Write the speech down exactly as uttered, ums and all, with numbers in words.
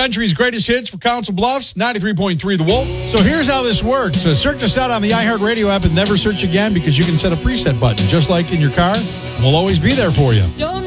Country's greatest hits for Council Bluffs, ninety-three point three The Wolf. So here's how this works. Uh, search us out on the iHeartRadio app and never search again because you can set a preset button. Just like in your car, we'll always be there for you. Don't